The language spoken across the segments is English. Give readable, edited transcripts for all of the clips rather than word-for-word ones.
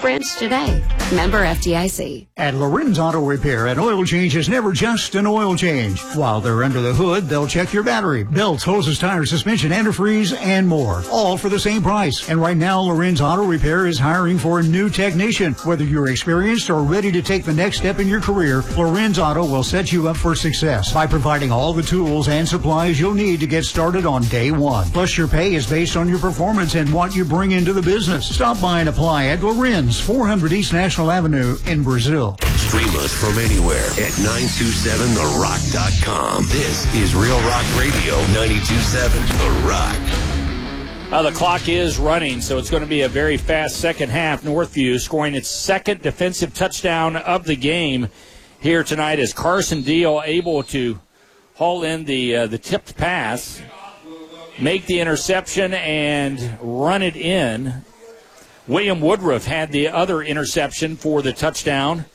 branch today. Member FDIC. At Lorenz Auto Repair, an oil change is never just an oil change. While they're under the hood, they'll check your battery, belts, hoses, tires, suspension, antifreeze, and more. All for the same price. And right now, Lorenz Auto Repair is hiring for a new technician. Whether you're experienced or ready to take the next step in your career, Lorenz Auto will set you up for success by providing all the tools and supplies you'll need to get started on day one. Plus, your pay is based on your performance and what you bring into the business. Stop by and apply at Lorenz, 400 East National Avenue in Brazil. Stream us from anywhere at 927therock.com. This is Real Rock Radio 92.7 The Rock. The clock is running, so it's going to be a very fast second half. Northview scoring its second defensive touchdown of the game here tonight as Carson Deal able to haul in the tipped pass, make the interception, and run it in. William Woodruff had the other interception for the touchdown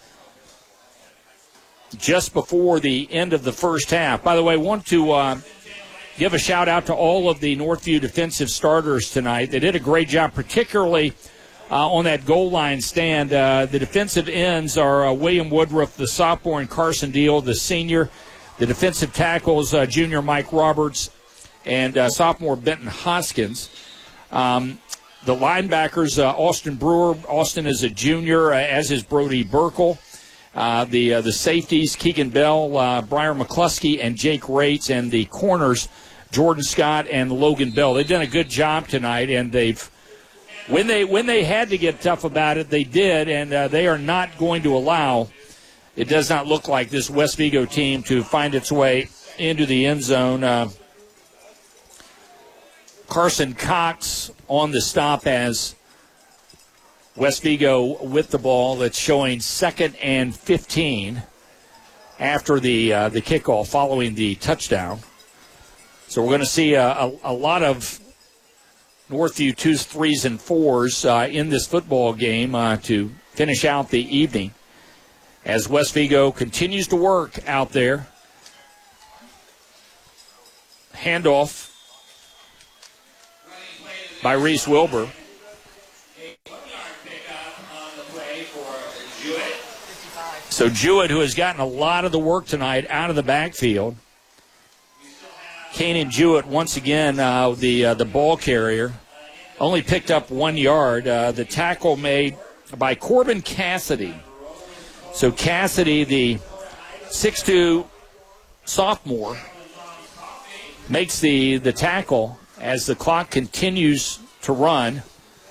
just before the end of the first half. By the way, I want to give a shout-out to all of the Northview defensive starters tonight. They did a great job, particularly on that goal line stand. The defensive ends are William Woodruff, the sophomore, and Carson Deal, the senior. The defensive tackles, junior Mike Roberts and sophomore Benton Hoskins. The linebackers, Austin Brewer. Austin is a junior, as is Brody Burkle. The safeties, Keegan Bell, Briar McCluskey, and Jake Rates. And the corners, Jordan Scott and Logan Bell. They've done a good job tonight, and when they had to get tough about it, they did, and they are not going to allow, it does not look like, this West Vigo team to find its way into the end zone. Carson Cox on the stop as West Vigo with the ball. That's showing 2nd and 15 after the kickoff following the touchdown. So we're going to see a lot of Northview 2s, 3s, and 4s in this football game to finish out the evening as West Vigo continues to work out there. Handoff by Reese Wilbur. So Jewett, who has gotten a lot of the work tonight out of the backfield. Kanan Jewett, once again, the ball carrier, only picked up 1 yard. The tackle made by Corbin Cassidy. So Cassidy, the 6'2" sophomore, makes the tackle as the clock continues to run.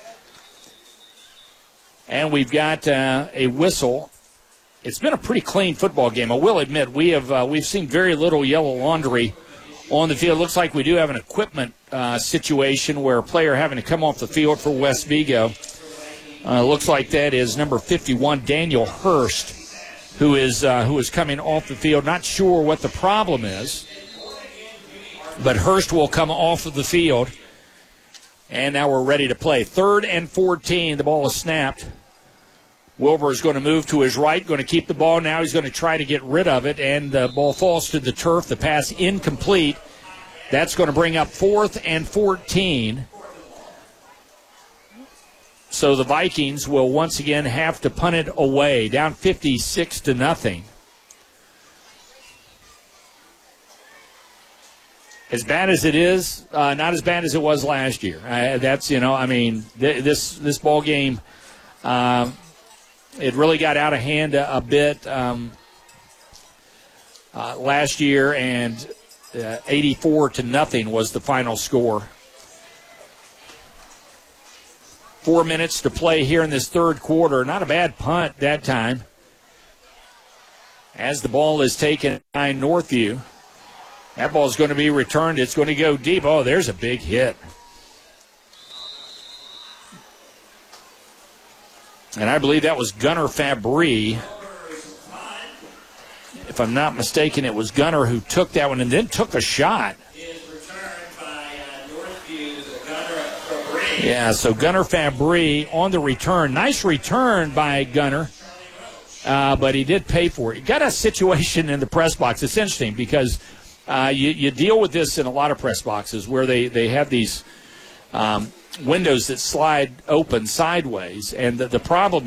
And we've got a whistle. It's been a pretty clean football game. I will admit we've seen very little yellow laundry on the field. Looks like we do have an equipment situation where a player having to come off the field for West Vigo. Looks like that is number 51, Daniel Hurst, who is coming off the field. Not sure what the problem is, but Hurst will come off of the field. And now we're ready to play. 3rd and 14. The ball is snapped. Wilbur is going to move to his right, going to keep the ball. Now he's going to try to get rid of it, and the ball falls to the turf. The pass incomplete. That's going to bring up 4th and 14. So the Vikings will once again have to punt it away, down 56-0. As bad as it is, not as bad as it was last year. This ball game, it really got out of hand a bit last year, and 84-0 was the final score. 4 minutes to play here in this third quarter. Not a bad punt that time. As the ball is taken by Northview. That ball is going to be returned. It's going to go deep. Oh, there's a big hit. And I believe that was Gunnar Fabry. If I'm not mistaken, it was Gunnar who took that one and then took a shot. Yeah, so Gunnar Fabry on the return. Nice return by Gunnar, but he did pay for it. You got a situation in the press box. It's interesting because you deal with this in a lot of press boxes where they have these windows that slide open sideways, and the problem